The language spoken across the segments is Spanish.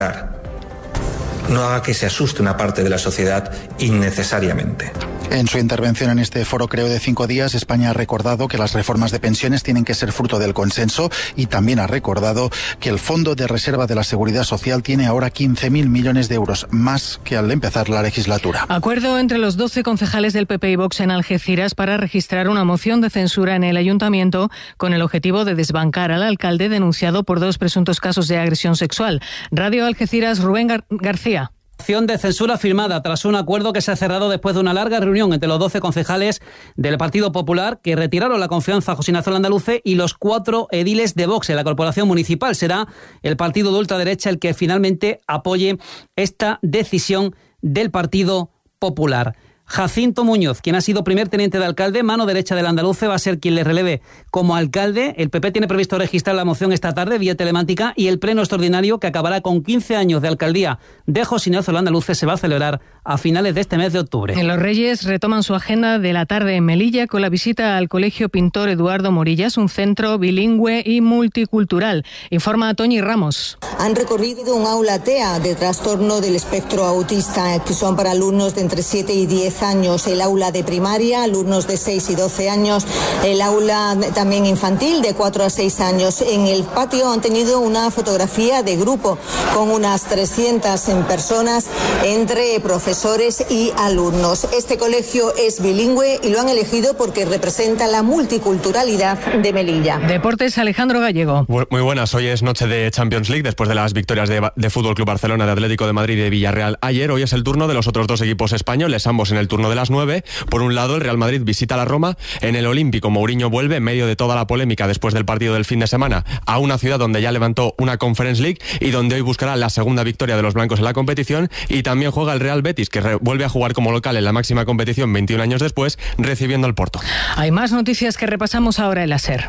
No haga que se asuste una parte de la sociedad innecesariamente. En su intervención en este foro Creo de 5 días, España ha recordado que las reformas de pensiones tienen que ser fruto del consenso y también ha recordado que el Fondo de Reserva de la Seguridad Social tiene ahora 15.000 millones de euros, más que al empezar la legislatura. Acuerdo entre los 12 concejales del PP y Vox en Algeciras para registrar una moción de censura en el ayuntamiento con el objetivo de desbancar al alcalde denunciado por 2 presuntos casos de agresión sexual. Radio Algeciras, Rubén García. De censura firmada tras un acuerdo que se ha cerrado después de una larga reunión entre los 12 concejales del Partido Popular que retiraron la confianza a José Ignacio Landaluce y los 4 ediles de Vox en la corporación municipal. Será el partido de ultraderecha el que finalmente apoye esta decisión del Partido Popular. Jacinto Muñoz, quien ha sido primer teniente de alcalde, mano derecha del Andaluce, va a ser quien le releve como alcalde. El PP tiene previsto registrar la moción esta tarde vía telemática y el pleno extraordinario, que acabará con 15 años de alcaldía de José Ignacio Landaluce, se va a celebrar a finales de este mes de octubre. Los Reyes retoman su agenda de la tarde en Melilla con la visita al Colegio Pintor Eduardo Morillas, un centro bilingüe y multicultural. Informa Toñi Ramos. Han recorrido un aula TEA de trastorno del espectro autista, que son para alumnos de entre 7 y 10 años, el aula de primaria, alumnos de 6 y 12 años, el aula también infantil de 4 a 6 años. En el patio han tenido una fotografía de grupo con unas 300 personas entre profesores y alumnos. Este colegio es bilingüe y lo han elegido porque representa la multiculturalidad de Melilla. Deportes, Alejandro Gallego. Muy buenas, hoy es noche de Champions League después de las victorias de Fútbol Club Barcelona, de Atlético de Madrid y de Villarreal ayer. Hoy es el turno de los otros 2 equipos españoles, ambos en el turno de las 9. Por un lado, el Real Madrid visita la Roma. En el Olímpico, Mourinho vuelve en medio de toda la polémica después del partido del fin de semana a una ciudad donde ya levantó una Conference League y donde hoy buscará la segunda victoria de los blancos en la competición. Y también juega el Real Betis, que vuelve a jugar como local en la máxima competición 21 años después, recibiendo al Porto. Hay más noticias que repasamos ahora en la SER.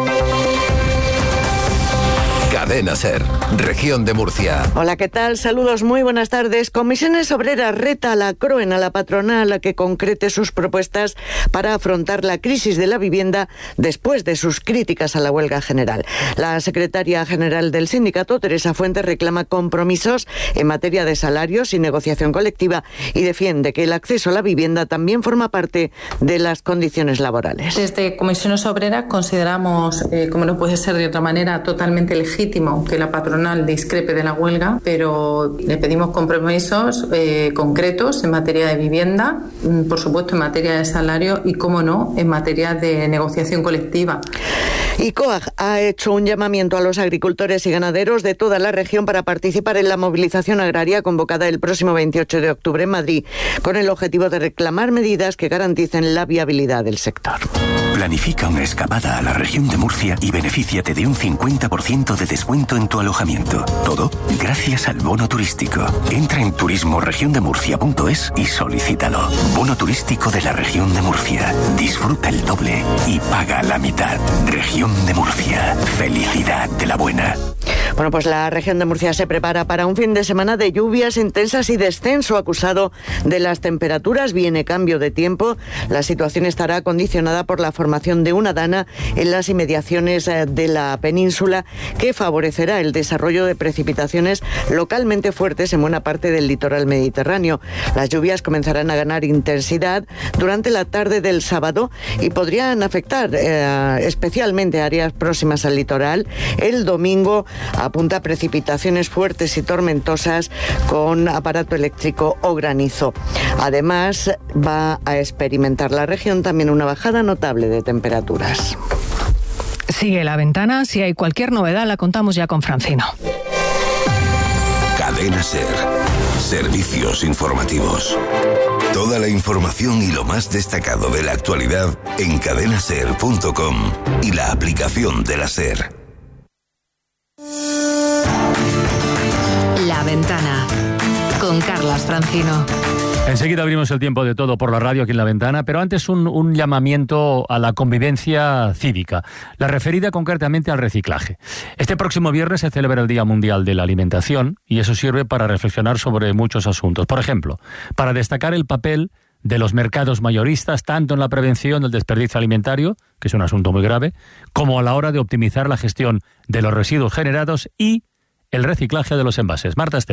Cadena SER, Región de Murcia. Hola, ¿qué tal? Saludos, muy buenas tardes. Comisiones Obreras reta a la CROEN, a la patronal, a que concrete sus propuestas para afrontar la crisis de la vivienda después de sus críticas a la huelga general. La secretaria general del sindicato, Teresa Fuentes, reclama compromisos en materia de salarios y negociación colectiva y defiende que el acceso a la vivienda también forma parte de las condiciones laborales. Desde Comisiones Obreras consideramos, como no puede ser de otra manera, totalmente legítimo que la patronal discrepe de la huelga, pero le pedimos compromisos concretos en materia de vivienda, por supuesto en materia de salario y, cómo no, en materia de negociación colectiva. Y COAG ha hecho un llamamiento a los agricultores y ganaderos de toda la región para participar en la movilización agraria convocada el próximo 28 de octubre en Madrid, con el objetivo de reclamar medidas que garanticen la viabilidad del sector. Planifica una escapada a la región de Murcia y benefíciate de un 50% de descuento en tu alojamiento. Todo gracias al bono turístico. Entra en turismoregiondemurcia.es y solicítalo. Bono turístico de la región de Murcia. Disfruta el doble y paga la mitad. Región de Murcia. Felicidad de la buena. Bueno, pues la región de Murcia se prepara para un fin de semana de lluvias intensas y descenso acusado de las temperaturas. Viene cambio de tiempo. La situación estará condicionada por la formación de una dana en las inmediaciones de la península que favorecerá el desarrollo de precipitaciones localmente fuertes en buena parte del litoral mediterráneo. Las lluvias comenzarán a ganar intensidad durante la tarde del sábado y podrían afectar especialmente áreas próximas al litoral. El domingo apunta a precipitaciones fuertes y tormentosas con aparato eléctrico o granizo. Además, va a experimentar la región también una bajada notable de temperaturas. Sigue La Ventana. Si hay cualquier novedad, la contamos ya con Francino. Cadena SER. Servicios informativos. Toda la información y lo más destacado de la actualidad en cadenaser.com y la aplicación de la SER. La Ventana, con Carlas Francino. Enseguida abrimos el tiempo de todo por la radio aquí en La Ventana, pero antes un llamamiento a la convivencia cívica, la referida concretamente al reciclaje. Este próximo viernes se celebra el Día Mundial de la Alimentación y eso sirve para reflexionar sobre muchos asuntos. Por ejemplo, para destacar el papel de los mercados mayoristas, tanto en la prevención del desperdicio alimentario, que es un asunto muy grave, como a la hora de optimizar la gestión de los residuos generados y el reciclaje de los envases. Marta Esteban.